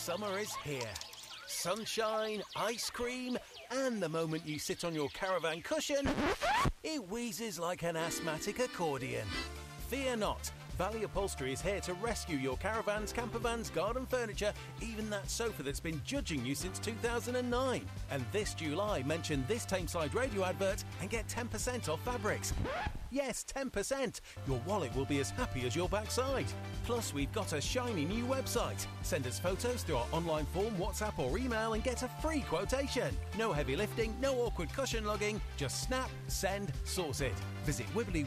Summer is here. Sunshine, ice cream, and the moment you sit on your caravan cushion, it wheezes like an asthmatic accordion. Fear not. Valley Upholstery is here to rescue your caravans, campervans, garden furniture, even that sofa that's been judging you since 2009. And this July, mention this Tameside Radio advert and get 10% off fabrics. Yes, 10%. Your wallet will be as happy as your backside. Plus, we've got a shiny new website. Send us photos through our online form, WhatsApp or email and get a free quotation. No heavy lifting, no awkward cushion lugging. Just snap, send, sorted. Visit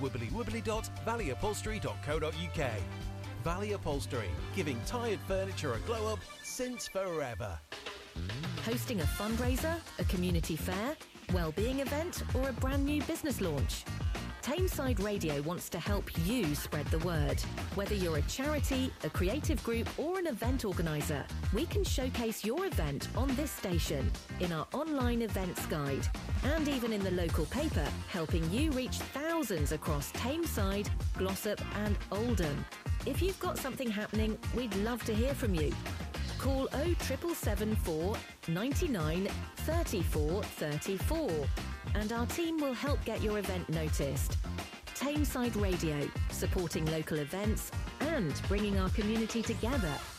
wibbly-wibbly-wibbly.valleyupholstery.co.uk. Valley Upholstery, giving tired furniture a glow up since forever. Hosting a fundraiser, a community fair, wellbeing event or a brand new business launch? Tameside Radio wants to help you spread the word. Whether you're a charity, a creative group or an event organiser, we can showcase your event on this station, in our online events guide, and even in the local paper, helping you reach thousands across Tameside, Glossop and Oldham. If you've got something happening, we'd love to hear from you. Call 07774 99 34 34 and our team will help get your event noticed. Tameside Radio, supporting local events and bringing our community together